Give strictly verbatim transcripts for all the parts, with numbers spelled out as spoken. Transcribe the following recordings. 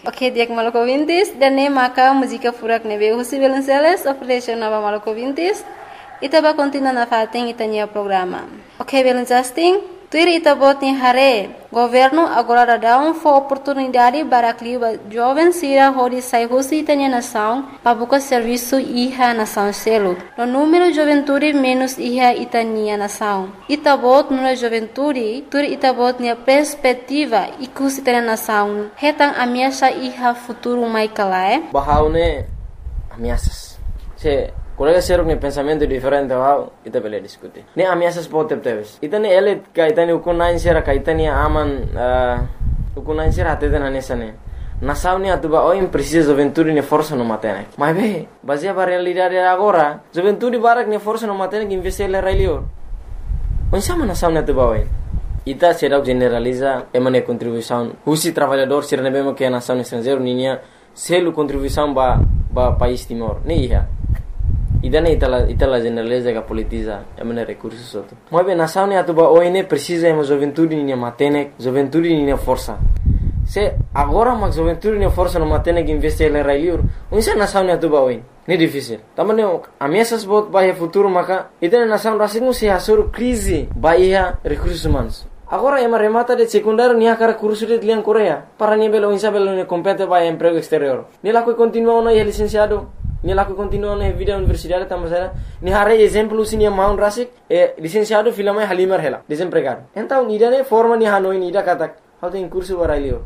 Ok, dia que maluco vintis, dan ne maka música furak ne veio José Belenceles, ofereceu nova maluco vintis, e taba continua na fating itania programa. Ok, Belencesting, tuir ita bot ni hare, governo agora dá um for oportunidade para clima jovem sira hodi sai José itania nação, para buscar serviço iha nação selo. No número juventude menos iha itania nação. Ita bot no juventude, tuir ita bot ni perspectiva ikus itania nação. Hetang ameaça iha futuro mai kalae. Bahaune ameaças. Se colega seruk ne pensamento diferente wow ita bele diskuti ne ameaças pote teves ita ne ele ka ita ne ukunain sera ka ita ne aman ukunain sera ate na nesane nasau ne atuba o imprecisa juventude ne força no matene mas be baseia para realidade agora juventude barak ne força no matene que investir le railio onsama nasau ne atuba oi ita será generaliza emane contribuição husi trabalhador sera ne bema que nação estrangeiro ninia selu contribuição ba ba país Timor ne ia idana itala itala generaliza ka politiza emane recursos soto mobe nação ne atuba oine precisa emo juventude ni matene juventude ni força se agora mas juventude ni força no matene que investir le railiur unsa nação ne atuba oine ne difícil tamane ameaças bot ba e futuro maka idana nação rasingu se hasur crise ba ia recursos humanos agora ema remata de secundário ni akara curso de lian Coreia para ni belo insa belo ne compete ba emprego exterior ni la ko continua no e licenciado ni la ko continua na vida universidade tamasara ni hare exemplo sini maun rasik e licenciado filama halimar hela desempregado então ida ne forma ni hanoi ni ida katak how tem curso para lior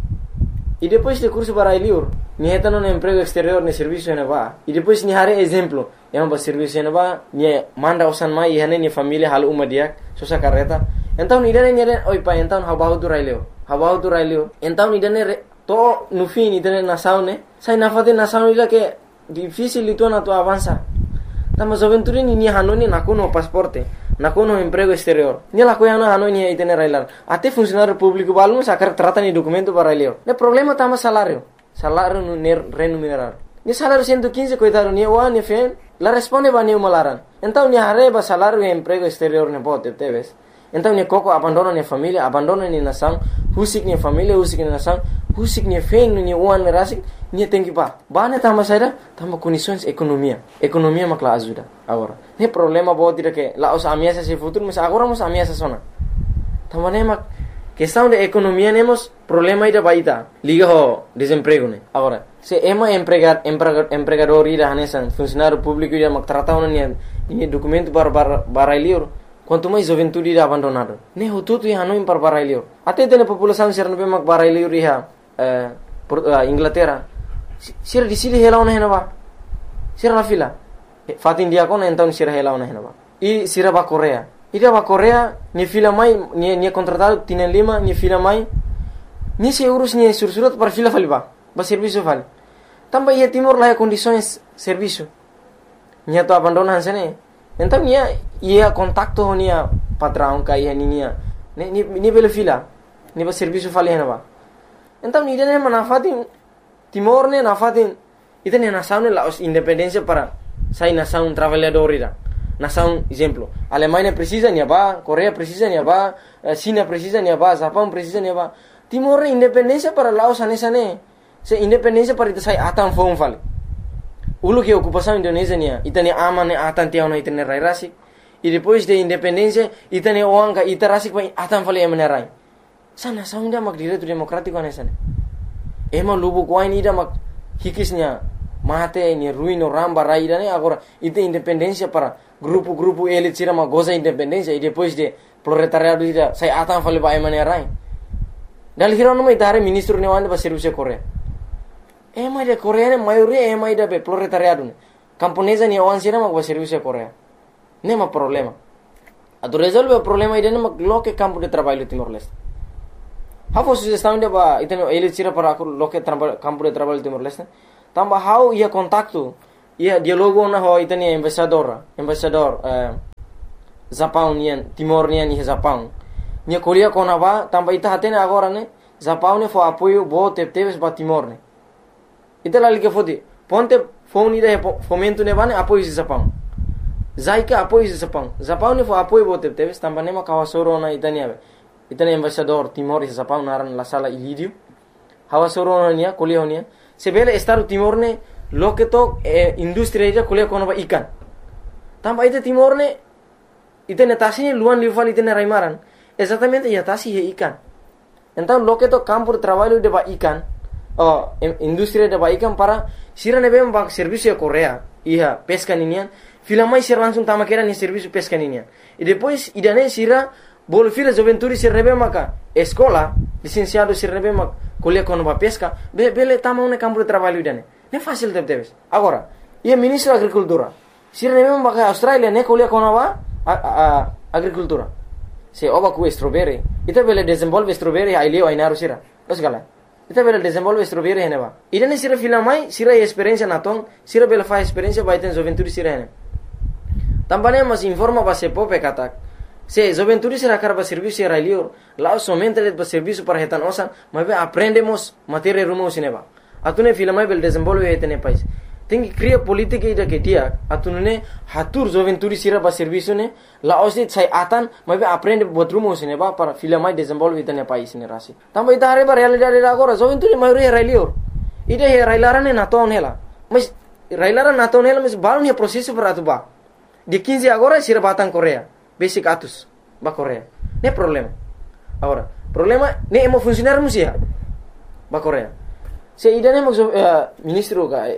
e depois de curso para lior ni hetano no emprego exterior ne serviço ne va e depois ni hare exemplo é um serviço ne va ni manda osan mai e hane ni família hal umadiak sosa carreta então ida ne ni oi pa então how about to railio how about to railio então ida ne to no fim ida ne nação ne sai na fate nação ida que difícil itu na tu avança tama juventude ni ni hanoni na kono pasporte na kono emprego exterior ni la koyana hanoni itene railar ate funcionário público balmo sacar trata ni documento para railio ne problema tama salário salário no remunerar ni salário cento e quinze coitado ni wa ni fen la responde ba ni malaran então ni arreba salário e emprego exterior ne pote teves então ni koko abandona ni família abandona ni nação husik ni família husik ni nação husik ni fen ni wan rasik ni tem que pa bane tama saida tama condições economia economia makla ajuda agora ne problema bot dire que la os ameaças se futuro mas agora mos ameaças sona tama ne mak questão de economia nemos problema ida baita liga ho desemprego ne agora se ema empregar empregador ida hanesan funcionário público ida mak trata ni ni documento para para lior quanto mais juventude ida abandonado ne ho tutu ya no impar para lior até de população ser no be mak para lior iha Inglaterra sira di sili hela ona henaba sira la fila fat India kon então sira hela ona henaba e sira ba Coreia ida ba Coreia ni fila mai ni ni contratado tienen lima ni fila mai ni se euros ni sursurat para fila faliba ba serviço fal tamba ia Timor la condições serviço ni to abandonan sene então ni ia contacto ni patrão ka ia ni ni ni bela fila ni ba serviço fal henaba então ni dene manafatin Timor ne nafatin itene nação ne la independência para sai nação trabalhador ira nação exemplo Alemanha precisa ni ba Coreia precisa ni ba China precisa ni ba Japão precisa ni ba Timor independência para Laos anesane se independência para ita sai atan fon fal ulu que ocupação Indonésia ni itene amane atan tiao na itene rai rasik e depois de independência itene oanga ita rasik pa atan fal emane rai sana saunda mak direito democrático anesane ema lubu kwain ida mak hikisnya mate ni ruino ramba raida ne agora ite independência para grupo-grupo ele tira uma goza independência e depois de proletariado ida sai atan fale ba emane rai dal hiro no mai tare ministro ne wande ba serviço Coreia ema de Coreia ne maioria ema ida be proletariado ne camponesa ni wan sira mak ba serviço Coreia nema problema ado resolve o problema ida ne mak loke campo de trabalho Timor-Leste Hafo sugestão de ba iteno ele tira para lo que trabalho campo de trabalho Timor-Leste tamba how ia contacto ia dialogo na ho iteni embaixador embaixador eh, Japão nian Timor nian ni Japão nia kolia kona ba tamba ita hatene agora ne Japão ne fo apoio bo teves ba Timor ne ita la liga fodi ponte phone ida fomento ne bane apoio de Japão zaika apoio de Japão Japão ne fo apoio bo teves tamba ne ma kawasoro na itania itani embaixador Timor e Japão naran la sala Ilídio hawa soro nia kuliah nia sebele Estado Timor ne loke to eh, industri ida kuliah kono ba ikan tamba ita Timor ne ita netasi luan liuval ita raimaran exatamente ya tasi he ikan então loke to campo de trabalho de ba ikan oh industri de ba ikan para sira nebe ba serviço Korea ia pesca ninian filamai sira langsung tama kera ni serviço pesca ninian e depois idane sira bol fila joventuri sira nebe maka escola licenciado sira nebe maka kuliah kono ba pesca be bele tama un campo de trabalho idane ne fácil de debes agora ia ministro agricultura sira nebe maka Australia ne kuliah kono ba a, a, agricultura se oba ku strawberry ita bele desenvolve strawberry ai leo ai naru sira os gala ita bele desenvolve strawberry hene ba idane sira filamai sira experiência naton sira bele fa experiência ba iten joventuri sira hene tambane mas informa ba se pope katak se joventuri sira karba serviço era leo lá somente le ba serviço para hetan osan mas aprendemos matéria rumo sineba atune filamai bele desenvolve hetene país tem cria política ida que dia atunune hatur joventuri sira ba serviço ne la osit sai atan mas aprende botrumo sineba para filamai desenvolve hetene país ne rasi tamba ida are ba realidade agora joventuri maioria era leo ida he railarane naton hela mas railara naton hela mas balon he processo para atuba de quinze agora sira batan Korea basic atus ba Korea ne problema agora problema ne emo funcionar musia ba Korea se ida ne mo uh, ministro ga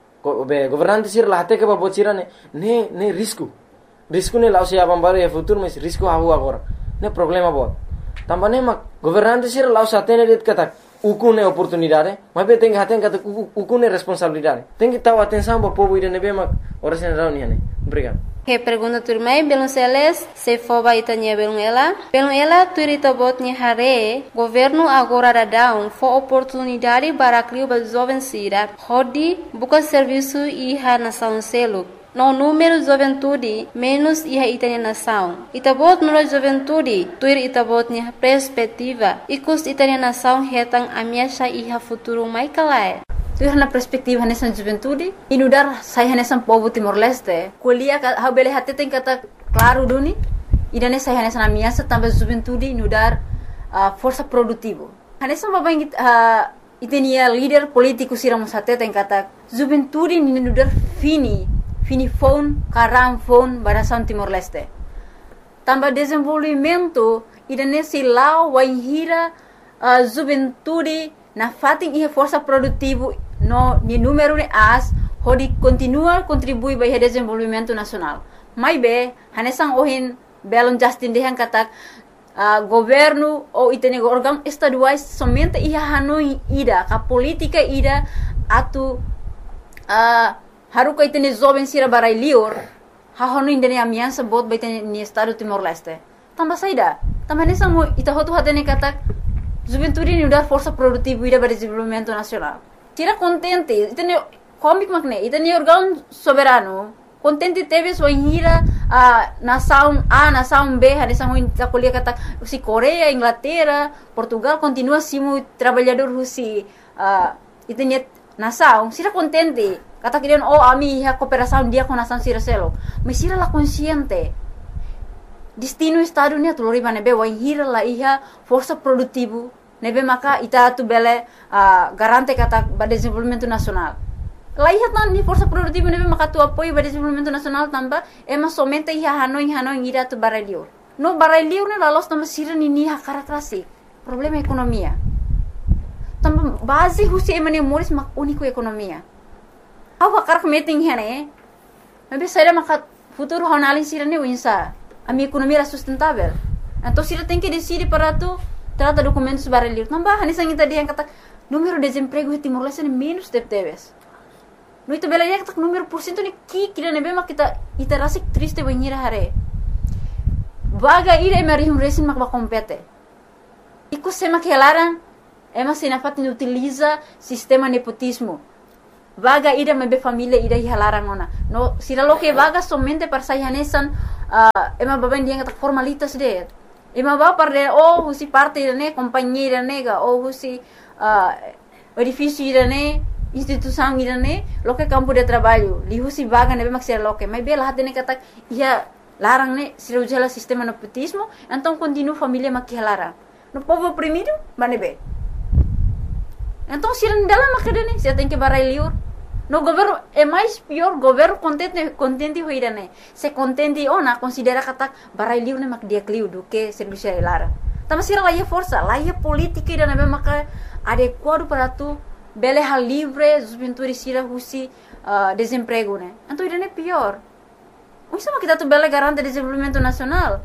be governante sir la hate ke ba bocira ne ne ne risco risco ne lausia bambare e futuro mas risco havu agora ne problema bo tambane ma governante sir lausa tene det kata ukune oportunidade mas be tem haten kata ukune responsabilidade tem que taw atenção bo povo ida ne be ma ora sen reunião ne obrigado. Que pergunta turmai belum seles se foba itanya belum ela belum ela turita botnya hare governo agora da down for oportunidade para criar ba jovem sira hodi buka serviço iha nação selo no número juventude menos iha itanya nação itabot no juventude tuir itabotnya perspectiva ikus itanya nação hetang amiasha iha futuro mai kalai tu na perspektiva nessa juventude inudar sai nessa povo Timor-Leste kuliah ha bele hate tem kata claro duni idane sai nessa na minha também juventude inudar uh, força produtivo nessa baba uh, itenia líder político siram sate tem kata juventude inudar fini fini phone karam phone barasan Timor-Leste também desenvolvimento idane silau waihira uh, juventude na fating ia força produtivo no ni número de as hodi continua contribui para o desenvolvimento nacional mai be hanesang ohin belon justin dehan katak uh, governo ou itene órgão estaduais somente ia hanoi ida ka política ida atu uh, haruka itene jovem sira barai lior ha honu indene amiansa bot baitene ni estado Timor-Leste tamba saida tamba hanesang mo ita hotu hatene katak juventude ni udar força produtiva ida para desenvolvimento nacional tira contente itene comic makne itene órgão soberano contente teve sua hira a nação A nação B hanesang ho kuliah kata si Korea Inglaterra Portugal continua simu trabalhador husi uh, itene nação sira contente kata kirian oh ami ha cooperação dia com nação sira selo mas sira la consciente destino estado ni atulori manebe wa hira la iha força produtivo nebe maka ita tu bele uh, garante kata ba desenvolvimento nacional la iha tan ni força produtivo nebe maka tu apoio ba desenvolvimento nacional tamba ema somente iha hanoi hanoi ira tu baralio no baralio ne la los tamba sira ni ni ha karakrasi problema ekonomia tamba base husi emane moris mak unico ekonomia awa karak meeting hene nebe saira maka futuro honalin sira ni winsa a minha economia era sustentável. Então, se ele tem que decidir para tu trata documentos baralhos, não vai, nessa ainda dia kata número de desemprego em Timor-Leste é menos de teves. No itu bela dia kata número por cento ni ki kira nebe mak kita ita rasik triste banhira hare. Vaga ira emari um resin mak ba compete. Iku sema kelaran ema sinafat ni utiliza sistema nepotismo. Vaga ida mebe família ida hilaran ona. No sira lo que vaga somente para sayanesan uh, ema baben dia kata formalitas de. Ema ba par de oh husi parte ne companhia nega oh husi uh, edifício ne instituição ne lo que campo de trabalho li husi vaga nebe mak sira lo que mas bela hatene kata ia larang ne sira ujala sistema nepotismo então continua família mak hilaran. No povo oprimido manebe Então, se não dela macadane, você tem que barai liur. No governo é mais pior, governo contente contente hoira né. Se contente ou na considera kata barai liur né mak dia kliu do que serviço é lara. Tama sira lá força, lá é política e na maka adequado para tu bele hal livre, juventude sira husi uh, desemprego né. Então isso é pior. O sama kita tu bele garante desenvolvimento nacional.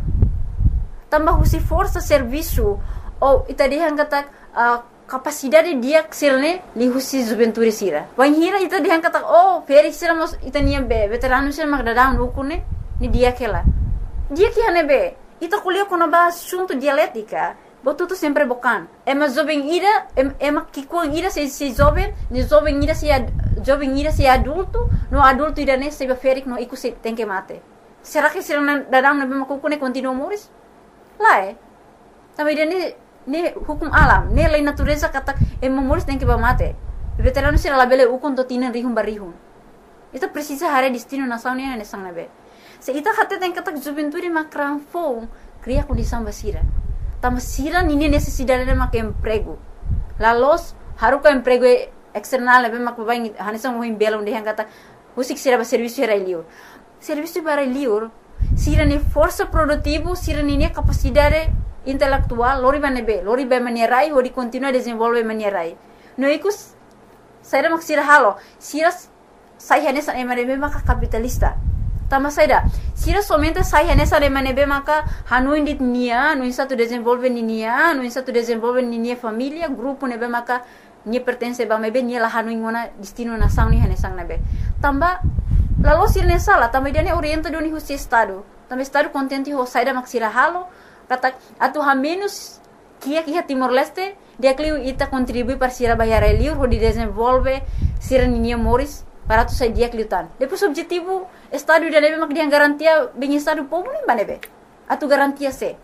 Tambah husi força serviço ou itadi hang kata uh, capacidade dia sirne li husi juventude sira. Wan hira ita dia hang kata oh feri sira mos itania be veterano sira mak dadang ukune ni dia kela. Dia que hane be ita kuliah kono ba assunto dialética. Botu tu sempre bocan. É mas jovem ira, é mas que com ira se se jovem, ni jovem ira se jovem ira se adulto, no adulto ira ne se ferik no iku se tem que mate. Será que sira dadang na be makukune continua moris? Lá é. Também ira ne hukum alam, ne lei natureza kata e memoris tem que ba mate. Veterano sira labele ukon to tinan rihum barihum. Itu precisa hare destino nação ne ne sang nabe. Se ita kata tem kata juventude makran fo, cria condição basira. Tama sira nini necessidade de mak emprego. La los haruka emprego external nabe mak babain hanisang mo himbela onde hang kata usik sira ba serviço era liur. Serviço para liur, sira ni força produtivo, sira ni capacidade intelectual, lori banebe, lori ba manierai, ori continua desenvolve manierai. No ikus saira mak sira halo, sira sai hanesa emanebe maka capitalista. Tama saida, sira somente sai hanesa emanebe maka hanu indit nia, no insa tu desenvolve ni nia, no insa tu desenvolve ni nia família, grupo nebe maka ni pertence ba mebe ni la hanu ingona destino nação ni hanesang nebe. Tamba lalu sira ne sala, tamba dia ne orienta do ni husi estado. Tamba estado contente ho saida mak sira halo. Kata atu ha menos kia kia Timor Leste dia kliu ita contribui para sira bayar liur ho di desenvolve sira ninia moris para tu sai dia kliutan. Depois objetivo estado dia nebe mak dia garantia bem estado povo nem banebe. Atu garantia se.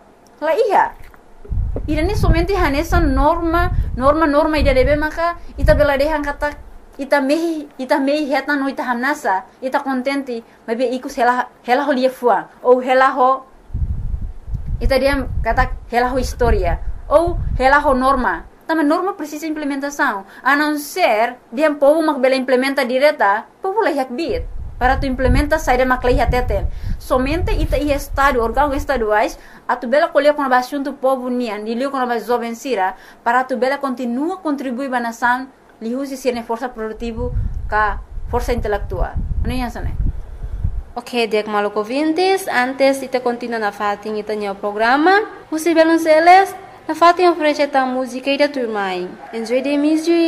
La iya. Ira ni somente hanesa norma norma norma ida nebe maka ita bela dehan kata ita mehi ita mehi heta no ita hamnasa ita contente mebe ikus hela hela ho lia fuang ou hela ho ita dia kata hela ho história ou hela ho norma. Também norma precisa implementação. A não ser dia povo mak bela implementa direta, povo lah yak bit. Para tu implementa saída mak lah teten. Somente ita i estado órgão estaduais a tu bela colher com a assunto povo nian, dilio com a jovem sira, para tu bela continua contribuir ba nação, li usi sirne força produtivo ka força intelectual. Ano yan sana? Ok, dek maluco ouvintes, antes ita continua na fatin ita nyo programa, usi belon seles, na fatin oferece ta música ida turmai. Enjoy the music.